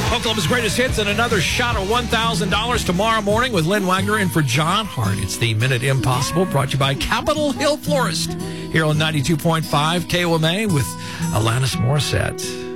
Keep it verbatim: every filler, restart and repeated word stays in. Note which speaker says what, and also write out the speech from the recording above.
Speaker 1: Oklahoma's greatest hits and another shot of one thousand dollars tomorrow morning with Lynn Wagner in for John Hart. It's the Minute Impossible, brought to you by Capitol Hill Florist here on ninety-two point five K O M A with Alanis Morissette.